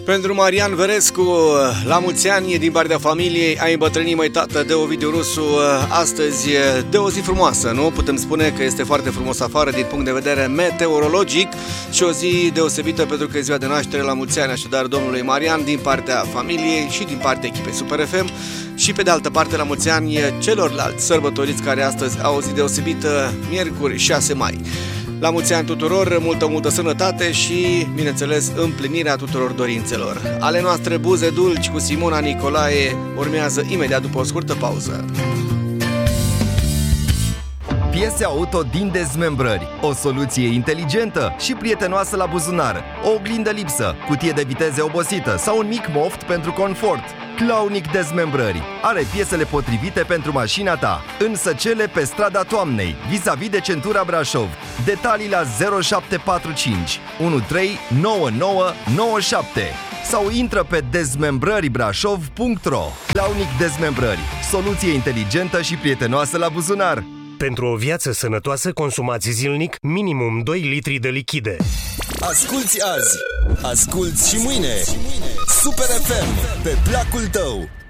Pentru Marian Verescu, la mulți ani din partea familiei, ai îmbătrânit, măi tată, de Ovidiu Rusu. Astăzi de o zi frumoasă, nu? Putem spune că este foarte frumos afară din punct de vedere meteorologic și o zi deosebită pentru că e ziua de naștere. La mulți ani, așadar, domnului Marian din partea familiei și din partea echipei Super FM. Și pe de altă parte, la mulți ani celorlalți sărbătoriți care astăzi au o zi deosebită, miercuri 6 mai. La mulți ani tuturor, multă sănătate și, bineînțeles, împlinirea tuturor dorințelor. Ale noastre buze dulci cu Simona Nicolae urmează imediat după o scurtă pauză. Piese auto din dezmembrări, o soluție inteligentă și prietenoasă la buzunar, o oglindă lipsă, cutie de viteze obosită sau un mic moft pentru confort. Claunic Dezmembrări are piesele potrivite pentru mașina ta, în Săcele, pe strada Toamnei, vis-a-vis de centura Brașov. Detalii la 0745 139997 sau intră pe dezmembrăribrașov.ro. Claunic Dezmembrări, soluție inteligentă și prietenoasă la buzunar. Pentru o viață sănătoasă, consumați zilnic minimum 2 litri de lichide. Asculți azi, asculți și mâine. Super FM, pe placul tău.